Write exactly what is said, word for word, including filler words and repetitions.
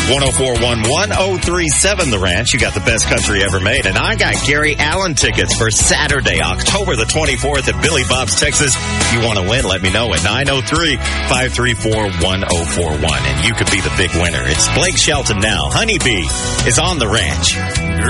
one oh four one, one oh three seven The Ranch. You got the best country ever made. And I got Gary Allen tickets for Saturday, October the twenty-fourth at Billy Bob's, Texas. If you want to win, let me know at nine oh three, five three four, one oh four one. And you could be the big winner. It's Blake Shelton now. Honeybee is on The Ranch.